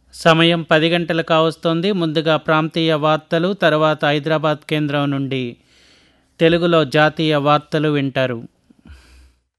సమయం 10 గంటలు కావస్తోంది. ముందుగా ప్రాంతీయ వార్తలు, తర్వాత హైదరాబాద్ కేంద్రం నుండి తెలుగులో జాతీయ వార్తలు వింటారు.